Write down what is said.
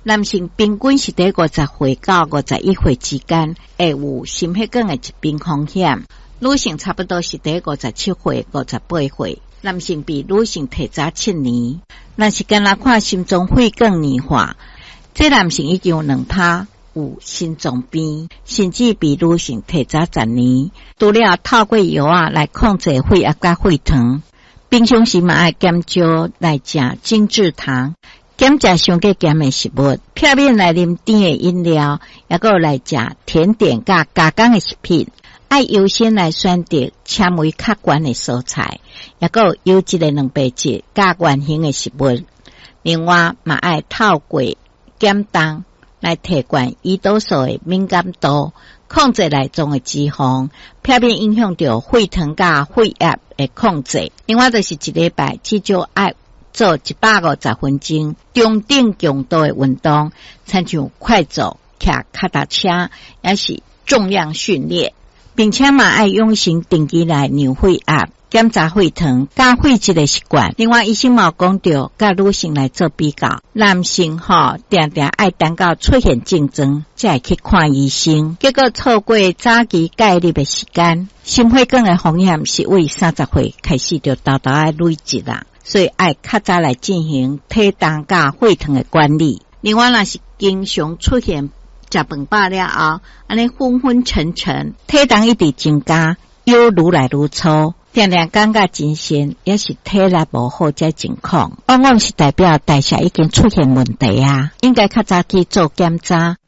男性平均是在50岁到51岁之间会有心血管的疾病风险，女性差不多是在57岁、58岁，男性比女性提早7年。若是干那看心脏血管硬化，这男性已经有2%有心脏病，甚至比女性提早10年。除了透过药来控制血压甲血糖，平常时嘛爱减少来食精制糖，减食上过咸的食物，避免来啉甜的饮料，也有来食甜点甲加工的食品。爱优先来选择纤维较悬的蔬菜，也有优质的蛋白质甲原形的食物。另外嘛爱透过减重来提悬胰岛素的敏感度，控制内脏的脂肪，避免影响到血糖甲血压的控制。另外就是一礼拜至少爱做150分钟中等强度的运动，亲像快走、骑脚踏车，也是重量训练，并且嘛爱养成定期来量血压、检查血糖、加血脂的习惯。另外医生嘛讲到，甲女性来做比较，男性定定爱等到出现症状才会去看医生，结果错过早期介入的时间，心血管的风险是为30岁开始就豆豆爱累积啦，所以爱较早来进行体重甲血糖的管理。另外若是经常出现食饭饱了后，安尼昏昏沉沉，体重一直增加，腰愈来愈粗，定定感觉真神，也是体力无好这情况，往往是代表代谢已经出现问题啊，应该较早去做检查，